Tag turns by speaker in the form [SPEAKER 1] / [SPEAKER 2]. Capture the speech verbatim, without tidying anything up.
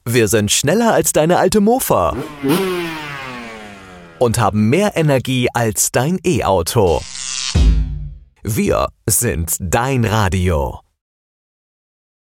[SPEAKER 1] Wir sind schneller als deine alte Mofa und haben mehr Energie als dein E-Auto. Wir sind dein Radio.